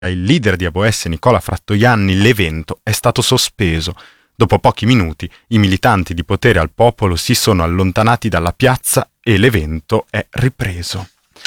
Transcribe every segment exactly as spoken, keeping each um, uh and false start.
il leader di A B O S Nicola Frattoianni, l'evento è stato sospeso. Dopo pochi minuti i militanti di Potere al Popolo si sono allontanati dalla piazza e l'evento è ripreso.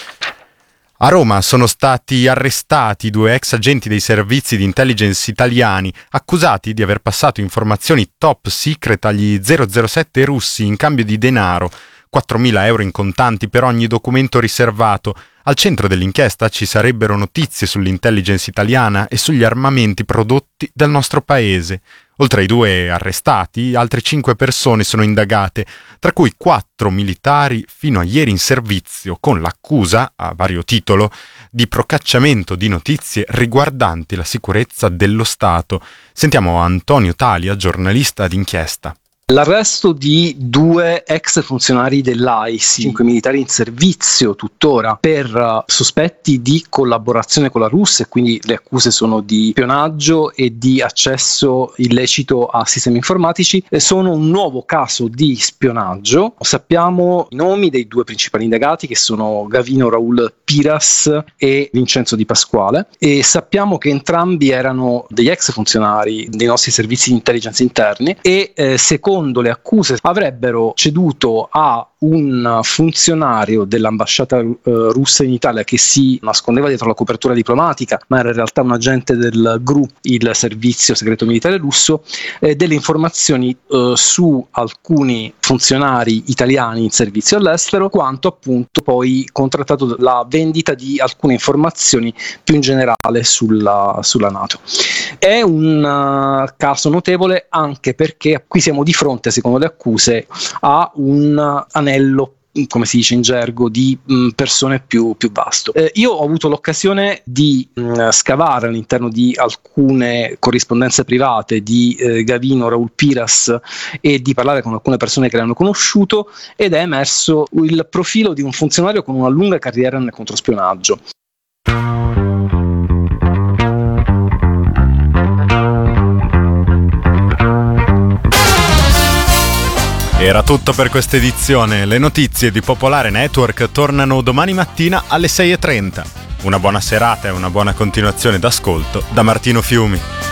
A Roma sono stati arrestati due ex agenti dei servizi di intelligence italiani accusati di aver passato informazioni top secret agli zero zero sette russi in cambio di denaro, quattromila euro in contanti per ogni documento riservato. Al centro dell'inchiesta ci sarebbero notizie sull'intelligence italiana e sugli armamenti prodotti dal nostro paese. Oltre ai due arrestati, altre cinque persone sono indagate, tra cui quattro militari fino a ieri in servizio, con l'accusa, a vario titolo, di procacciamento di notizie riguardanti la sicurezza dello Stato. Sentiamo Antonio Talia, giornalista d'inchiesta. L'arresto di due ex funzionari dell'A I S, cinque militari in servizio tuttora, per uh, sospetti di collaborazione con la Russia, e quindi le accuse sono di spionaggio e di accesso illecito a sistemi informatici, e sono un nuovo caso di spionaggio. Sappiamo i nomi dei due principali indagati, che sono Gavino Raul Piras e Vincenzo Di Pasquale, e sappiamo che entrambi erano degli ex funzionari dei nostri servizi di intelligence interni e eh, secondo Secondo le accuse avrebbero ceduto a un funzionario dell'ambasciata uh, russa in Italia che si nascondeva dietro la copertura diplomatica, ma era in realtà un agente del G R U, il servizio segreto militare russo, eh, delle informazioni uh, su alcuni funzionari italiani in servizio all'estero, quanto appunto poi contrattato la vendita di alcune informazioni più in generale sulla, sulla NATO. È un uh, caso notevole anche perché qui siamo di fronte, secondo le accuse, a un uh, anello, come si dice in gergo, di mh, persone più, più vasto. Eh, io ho avuto l'occasione di mh, scavare all'interno di alcune corrispondenze private di eh, Gavino Raul Piras e di parlare con alcune persone che l'hanno conosciuto, ed è emerso il profilo di un funzionario con una lunga carriera nel controspionaggio. Era tutto per questa edizione. Le notizie di Popolare Network tornano domani mattina alle sei e trenta. Una buona serata e una buona continuazione d'ascolto da Martino Fiumi.